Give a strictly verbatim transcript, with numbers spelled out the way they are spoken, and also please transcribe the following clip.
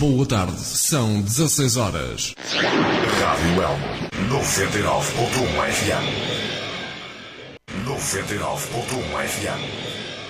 Boa tarde, são dezasseis horas. Rádio Elmo, noventa e nove ponto um F M. noventa e nove ponto um F M.